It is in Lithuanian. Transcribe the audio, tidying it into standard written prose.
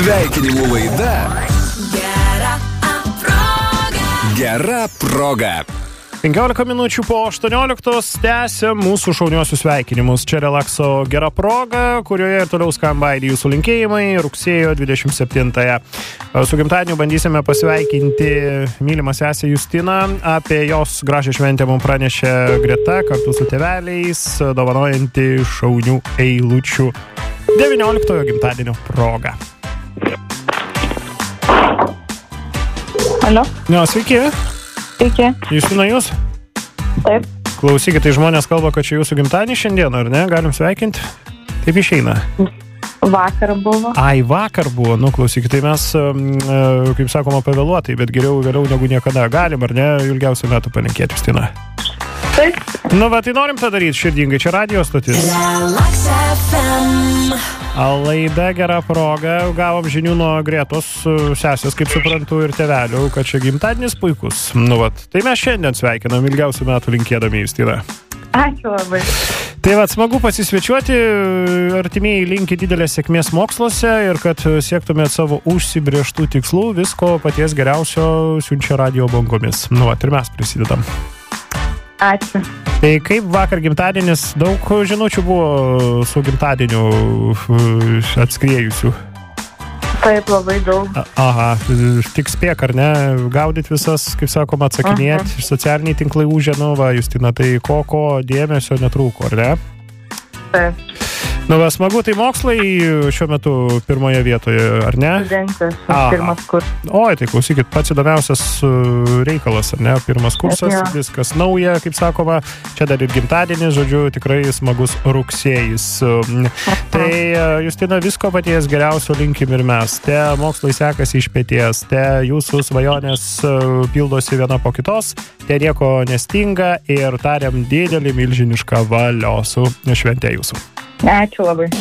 Sveikinimų laida Gera proga. 15 minučių po 18 tęsiam mūsų šauniuosius sveikinimus. Čia Relakso Gera proga, kurioje ir toliau skamba aidi jūsų linkėjimai rugsėjo 27-ąją. Su gimtadieniu bandysime pasveikinti mylimą sesę Justiną. Apie jos gražią šventę mums pranešė Greta kartu su tėveliais, dovanojanti šaunių eilučių 19-ojo gimtadienio proga. Alio. Sveiki. Sveiki. Justina, jūs? Taip. Klausykit, tai žmonės kalba, kad čia jūsų gimtadienis šiandien, ar ne? Galim sveikinti? Taip išeina. Vakar buvo. Vakar buvo. Klausykit, tai mes, kaip sakoma, pavėluotai, bet vėliau negu niekada. Galim, ar ne, ilgiausių metų palinkėti, Justina? Taip. Tai norim tą daryti širdingai. Čia radio stotis. Laida Gera proga. Gavom žinių nuo Gretos sesės, kaip suprantu, ir tėvelių, kad čia gimtadienis puikus. Tai mes šiandien sveikinam ilgiausių metų linkėdami, Justina. Ačiū labai. Tai smagu pasisvečiuoti, artimieji linki didelės sėkmės moksluose ir kad siektumėt savo užsibrėžtų tikslų, visko paties geriausio siunčia radio bangomis. Ir mes prisidedam. Ačiū. Tai kaip vakar gimtadienis, daug žinučių buvo su gimtadieniu atskriejusių? Taip, labai daug. Tik spėk, ar ne, gaudyt visas, kaip sakoma, atsakinėti, socialiniai tinklai užėnu, Justina, tai ko dėmesio netrūko, ar ne? Taip. Smagu, tai mokslai šiuo metu pirmoje vietoje, ar ne? Studentės, pirmas kursas. Tai klausykit, pats įdomiausias reikalas, ar ne? Pirmas kursas, viskas nauja, kaip sakoma, čia dar ir gimtadienis, žodžiu, tikrai smagus rugsėjis. Tai, Justina, visko paties geriausio linkim ir mes. Te mokslai sekasi iš peties, te jūsų svajonės pildosi viena po kitos, te nieko nestinga ir tariam didelį milžinišką valio su švente jūsų. Ačiū labai.